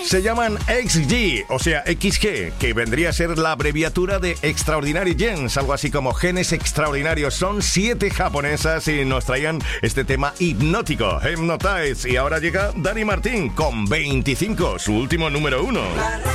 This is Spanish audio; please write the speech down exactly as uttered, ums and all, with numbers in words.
Se llaman X G, o sea, X G, que vendría a ser la abreviatura de Extraordinary Genes, algo así como genes extraordinarios. Son siete japonesas y nos traían este tema hipnótico, Hypnotize. Y ahora llega Dani Martín con veinticinco, su último número uno.